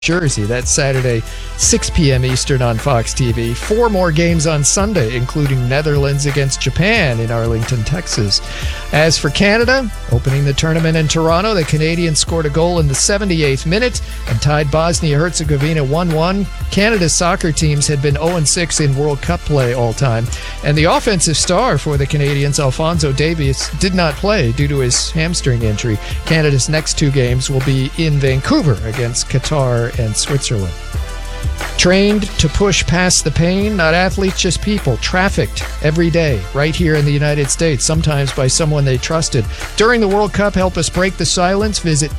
Jersey. That's Saturday, 6 p.m. Eastern on Fox TV. 4 more games on Sunday, including Netherlands against Japan in Arlington, Texas. As for Canada, opening the tournament in Toronto, the Canadians scored a goal in the 78th minute and tied Bosnia-Herzegovina 1-1. Canada's soccer teams had been 0-6 in World Cup play all time, and the offensive star for the Canadians, Alphonso Davies, did not play due to his hamstring injury. Canada's next 2 games will be in Vancouver against Qatar and Switzerland. Trained to push past the pain, not athletes, just people, trafficked every day right here in the United States, sometimes by someone they trusted. During the World Cup, help us break the silence. Visit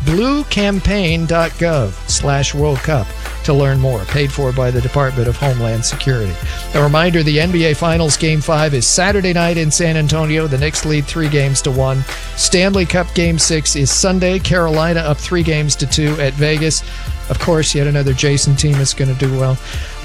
bluecampaign.gov/World Cup to learn more. Paid for by the Department of Homeland Security. A reminder, the NBA Finals Game 5 is Saturday night in San Antonio. The Knicks lead 3-1. Stanley Cup Game 6 is Sunday. Carolina up 3-2 at Vegas. Of course, yet another Jason team is going to do well.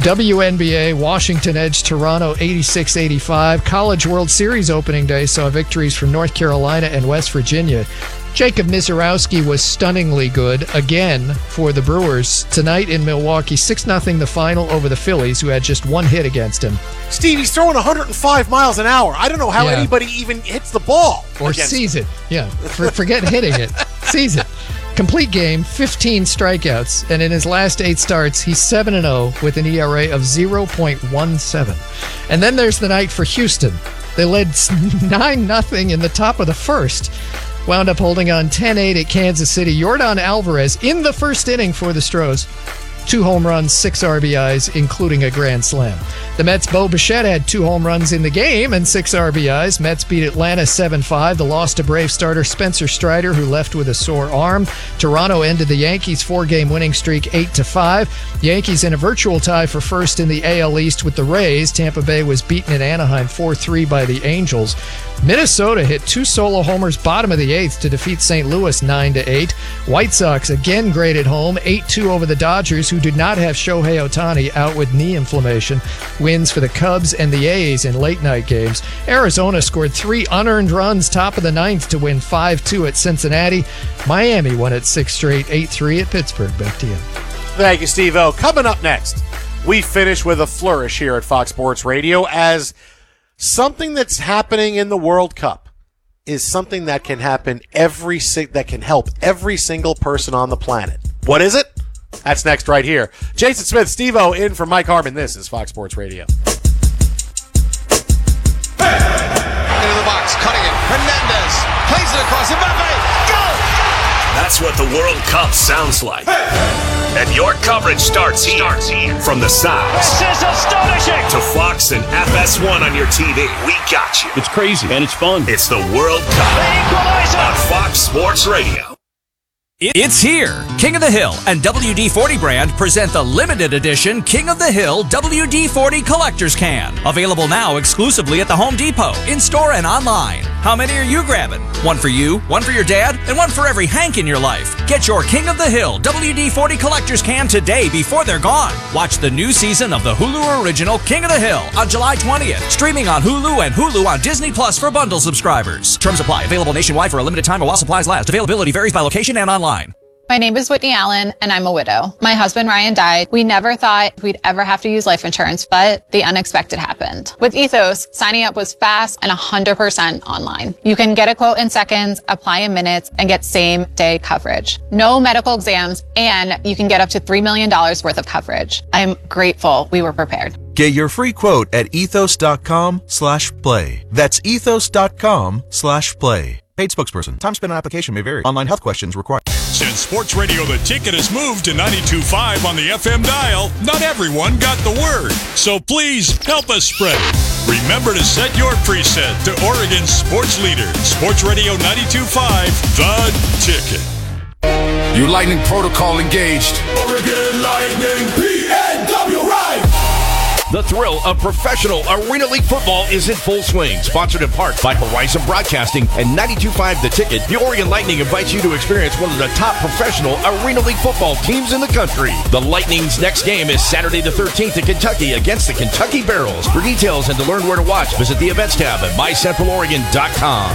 WNBA, Washington edged Toronto 86-85. College World Series opening day saw victories from North Carolina and West Virginia. Jacob Misiorowski was stunningly good again for the Brewers tonight in Milwaukee. 6-0 the final over the Phillies, who had just 1 hit against him. Steve, he's throwing 105 miles an hour. I don't know how anybody even hits the ball. Or sees it. Yeah, forget hitting it. Sees it. Complete game, 15 strikeouts, and in his last 8 starts, he's 7-0 with an ERA of 0.17. And then there's the night for Houston. They led 9-0 in the top of the first. Wound up holding on 10-8 at Kansas City. Yordan Alvarez in the first inning for the Stros. 2 home runs, 6 RBIs, including a grand slam. The Mets' Bo Bichette had 2 home runs in the game and 6 RBIs. Mets beat Atlanta 7-5. The loss to Brave starter Spencer Strider, who left with a sore arm. Toronto ended the Yankees' 4-game winning streak 8-5. Yankees in a virtual tie for first in the AL East with the Rays. Tampa Bay was beaten in Anaheim 4-3 by the Angels. Minnesota hit 2 solo homers bottom of the 8th to defeat St. Louis 9-8. White Sox again great at home, 8-2 over the Dodgers, who did not have Shohei Ohtani out with knee inflammation. Wins for the Cubs and the A's in late-night games. Arizona scored 3 unearned runs top of the 9th to win 5-2 at Cincinnati. Miami won at 6 straight, 8-3 at Pittsburgh. Back to you. Thank you, Steve-O. Coming up next, we finish with a flourish here at Fox Sports Radio, as something that's happening in the World Cup is something that can happen that can help every single person on the planet. What is it? That's next right here. Jason Smith, Steve-O in for Mike Harmon. This is Fox Sports Radio. Hey! Into the box, cutting it. Hernandez plays it across. Mbappe, go! That's what the World Cup sounds like. Hey! And your coverage starts here. From the sides. This is astonishing! To Fox and FS1 on your TV. We got you. It's crazy and it's fun. It's the World Cup. The equalizer! On Fox Sports Radio. It's here. King of the Hill and WD-40 brand present the limited edition King of the Hill WD-40 Collector's Can. Available now exclusively at the Home Depot, in-store and online. How many are you grabbing? One for you, one for your dad, and one for every Hank in your life. Get your King of the Hill WD-40 Collector's Can today before they're gone. Watch the new season of the Hulu original King of the Hill on July 20th. Streaming on Hulu and Hulu on Disney Plus for bundle subscribers. Terms apply. Available nationwide for a limited time or while supplies last. Availability varies by location and online. My name is Whitney Allen, and I'm a widow. My husband, Ryan, died. We never thought we'd ever have to use life insurance, but the unexpected happened. With Ethos, signing up was fast and 100% online. You can get a quote in seconds, apply in minutes, and get same-day coverage. No medical exams, and you can get up to $3 million worth of coverage. I'm grateful we were prepared. Get your free quote at ethos.com/play. That's ethos.com/play. Paid spokesperson. Time spent on application may vary. Online health questions required. Since Sports Radio The Ticket has moved to 92.5 on the FM dial, not everyone got the word. So please help us spread it. Remember to set your preset to Oregon's sports leader, Sports Radio 92.5, The Ticket. You Lightning protocol engaged. Oregon Lightning, PNW right. The thrill of professional Arena League football is in full swing. Sponsored in part by Horizon Broadcasting and 92.5 The Ticket, the Oregon Lightning invites you to experience one of the top professional Arena League football teams in the country. The Lightning's next game is Saturday the 13th in Kentucky against the Kentucky Barrels. For details and to learn where to watch, visit the events tab at mycentraloregon.com.